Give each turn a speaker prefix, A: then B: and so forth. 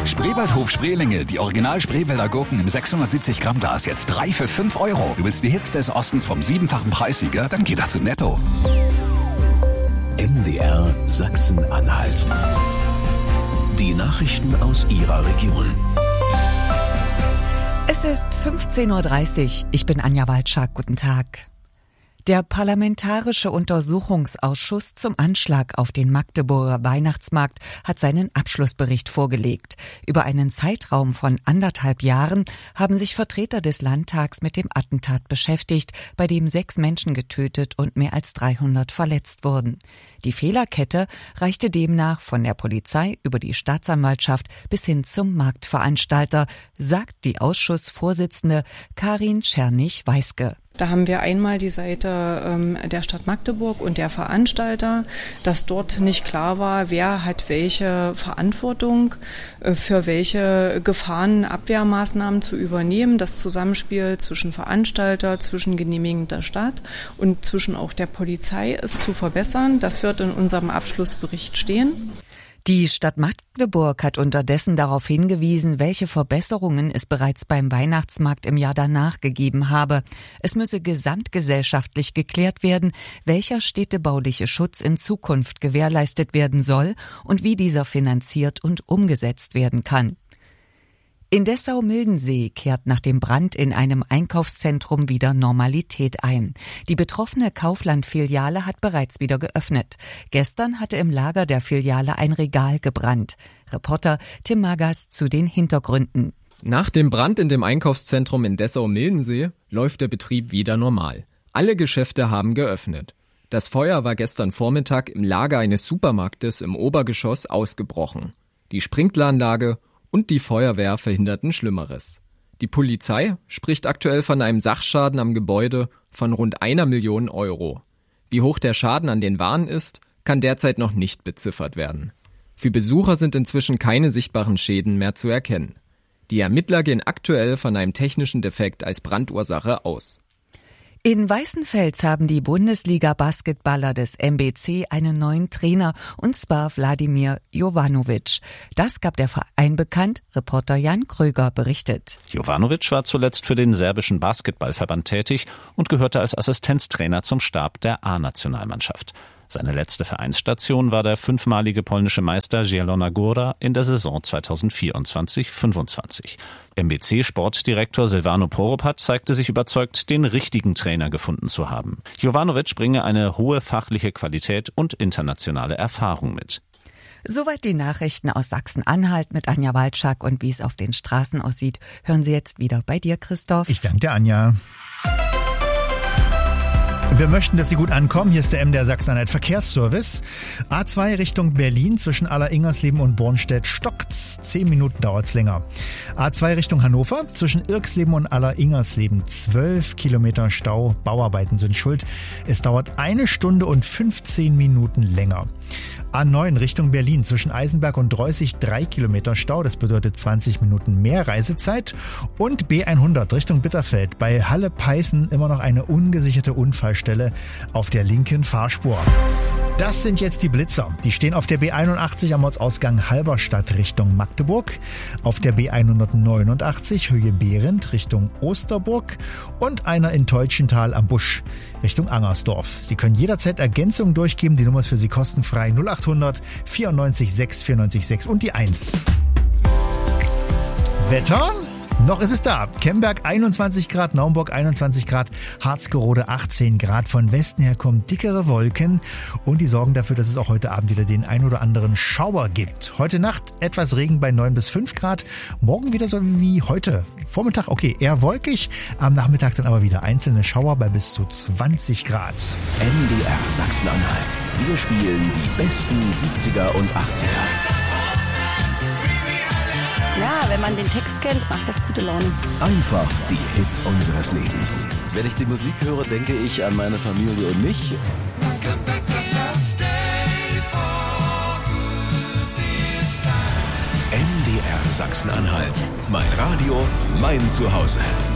A: Spreewaldhof Spreelinge, die Original Spreewälder Gurken im 670 Gramm Glas, jetzt 3 für 5 €. Du willst die Hits des Ostens vom 7-fachen Preissieger? Dann geh doch zu Netto.
B: MDR Sachsen-Anhalt. Die Nachrichten aus Ihrer Region.
C: Es ist 15:30 Uhr. Ich bin Anja Walczak. Guten Tag. Der Parlamentarische Untersuchungsausschuss zum Anschlag auf den Magdeburger Weihnachtsmarkt hat seinen Abschlussbericht vorgelegt. Über einen Zeitraum von 1,5 Jahren haben sich Vertreter des Landtags mit dem Attentat beschäftigt, bei dem 6 Menschen getötet und mehr als 300 verletzt wurden. Die Fehlerkette reichte demnach von der Polizei über die Staatsanwaltschaft bis hin zum Marktveranstalter, sagt die Ausschussvorsitzende Karin Czernig-Weiske.
D: Da haben wir einmal die Seite der Stadt Magdeburg und der Veranstalter, dass dort nicht klar war, wer hat welche Verantwortung für welche Gefahrenabwehrmaßnahmen zu übernehmen. Das Zusammenspiel zwischen Veranstalter, zwischen genehmigender Stadt und zwischen auch der Polizei ist zu verbessern. Das wird in unserem Abschlussbericht stehen.
C: Die Stadt Magdeburg hat unterdessen darauf hingewiesen, welche Verbesserungen es bereits beim Weihnachtsmarkt im Jahr danach gegeben habe. Es müsse gesamtgesellschaftlich geklärt werden, welcher städtebauliche Schutz in Zukunft gewährleistet werden soll und wie dieser finanziert und umgesetzt werden kann. In Dessau-Mildensee kehrt nach dem Brand in einem Einkaufszentrum wieder Normalität ein. Die betroffene Kaufland-Filiale hat bereits wieder geöffnet. Gestern hatte im Lager der Filiale ein Regal gebrannt. Reporter Tim Magas zu den Hintergründen.
E: Nach dem Brand in dem Einkaufszentrum in Dessau-Mildensee läuft der Betrieb wieder normal. Alle Geschäfte haben geöffnet. Das Feuer war gestern Vormittag im Lager eines Supermarktes im Obergeschoss ausgebrochen. Die Sprinkleranlage und die Feuerwehr verhinderten Schlimmeres. Die Polizei spricht aktuell von einem Sachschaden am Gebäude von rund 1 Million €. Wie hoch der Schaden an den Waren ist, kann derzeit noch nicht beziffert werden. Für Besucher sind inzwischen keine sichtbaren Schäden mehr zu erkennen. Die Ermittler gehen aktuell von einem technischen Defekt als Brandursache aus.
C: In Weißenfels haben die Bundesliga-Basketballer des MBC einen neuen Trainer, und zwar Wladimir Jovanovic. Das gab der Verein bekannt, Reporter Jan Kröger berichtet.
F: Jovanovic war zuletzt für den serbischen Basketballverband tätig und gehörte als Assistenztrainer zum Stab der A-Nationalmannschaft. Seine letzte Vereinsstation war der 5-malige polnische Meister Zielona Góra in der Saison 2024-25. MBC-Sportdirektor Silvano Poropat zeigte sich überzeugt, den richtigen Trainer gefunden zu haben. Jovanovic bringe eine hohe fachliche Qualität und internationale Erfahrung mit.
C: Soweit die Nachrichten aus Sachsen-Anhalt mit Anja Walczak, und wie es auf den Straßen aussieht, hören Sie jetzt wieder bei dir, Christoph.
G: Ich danke dir, Anja. Wir möchten, dass Sie gut ankommen. Hier ist der MDR Sachsen-Anhalt Verkehrsservice. A2 Richtung Berlin zwischen Aller-Ingersleben und Bornstedt stockt's. 10 Minuten dauert's länger. A2 Richtung Hannover zwischen Irksleben und Aller-Ingersleben 12 Kilometer Stau. Bauarbeiten sind schuld. Es dauert 1 Stunde und 15 Minuten länger. A9 Richtung Berlin zwischen Eisenberg und Dreußig 3 Kilometer Stau, das bedeutet 20 Minuten mehr Reisezeit. Und B100 Richtung Bitterfeld bei Halle-Peißen immer noch eine ungesicherte Unfallstelle auf der linken Fahrspur. Das sind jetzt die Blitzer. Die stehen auf der B81 am Ortsausgang Halberstadt Richtung Magdeburg, auf der B189 Höhe Behrendt Richtung Osterburg und einer in Teutschenthal am Busch Richtung Angersdorf. Sie können jederzeit Ergänzungen durchgeben. Die Nummer ist für Sie kostenfrei 0800 94 6 94 6 und die 1. Wetter? Noch ist es da. Kemberg 21 Grad, Naumburg 21 Grad, Harzgerode 18 Grad. Von Westen her kommen dickere Wolken und die sorgen dafür, dass es auch heute Abend wieder den ein oder anderen Schauer gibt. Heute Nacht etwas Regen bei 9 bis 5 Grad. Morgen wieder so wie heute. Vormittag, okay, eher wolkig. Am Nachmittag dann aber wieder einzelne Schauer bei bis zu 20 Grad.
B: MDR Sachsen-Anhalt. Wir spielen die besten 70er und 80er.
H: Ja, wenn man den Text kennt, macht das gute Laune.
B: Einfach die Hits unseres Lebens.
I: Wenn ich die Musik höre, denke ich an meine Familie und mich.
B: MDR Sachsen-Anhalt. Mein Radio, mein Zuhause.